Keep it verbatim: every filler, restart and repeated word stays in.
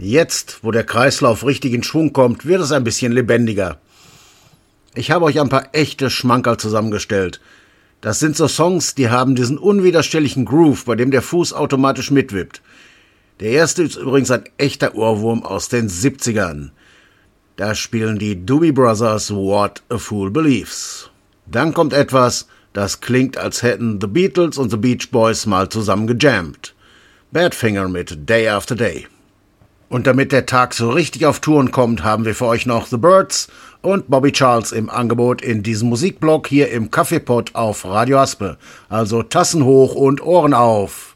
Jetzt, wo der Kreislauf richtig in Schwung kommt, wird es ein bisschen lebendiger. Ich habe euch ein paar echte Schmankerl zusammengestellt. Das sind so Songs, die haben diesen unwiderstehlichen Groove, bei dem der Fuß automatisch mitwippt. Der erste ist übrigens ein echter Ohrwurm aus den siebzigern. Da spielen die Doobie Brothers What a Fool Believes. Dann kommt etwas, das klingt, als hätten The Beatles und The Beach Boys mal zusammen gejammt. Badfinger mit Day After Day. Und damit der Tag so richtig auf Touren kommt, haben wir für euch noch The Byrds und Bobby Charles im Angebot in diesem Musikblog hier im Kaffeepott auf Radio Aspe. Also Tassen hoch und Ohren auf.